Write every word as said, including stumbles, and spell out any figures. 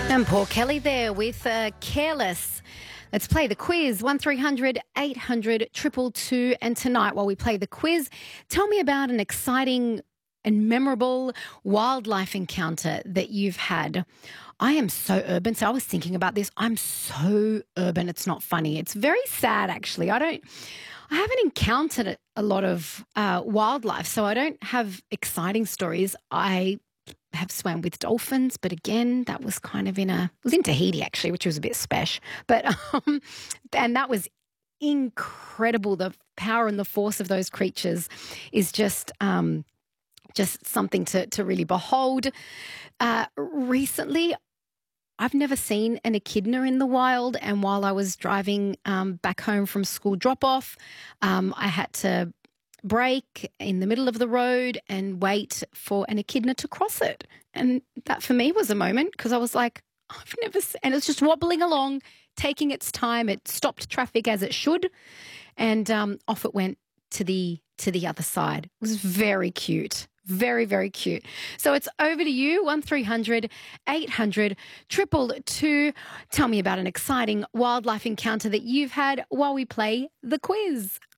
And Paul Kelly there with uh, Careless. Let's play the quiz, one three hundred eight hundred two two two. And tonight, while we play the quiz, tell me about an exciting and memorable wildlife encounter that you've had. I am so urban, so I was thinking about this. I'm so urban, it's not funny. It's very sad, actually. I don't, I haven't encountered a, a lot of uh, wildlife, so I don't have exciting stories. I have swam with dolphins, but again, that was kind of in a, it was in Tahiti actually, which was a bit spesh. But, um, and that was incredible. The power and the force of those creatures is just, um, just something to, to really behold. Uh, recently, I've never seen an echidna in the wild, and while I was driving um, back home from school drop-off, um, I had to brake in the middle of the road and wait for an echidna to cross it. And that for me was a moment because I was like, I've never seen, and it's just wobbling along, taking its time. It stopped traffic as it should, and um, off it went to the to the other side. It was very cute. Very, very cute. So it's over to you, one three hundred eight hundred two two two. Tell me about an exciting wildlife encounter that you've had while we play the quiz.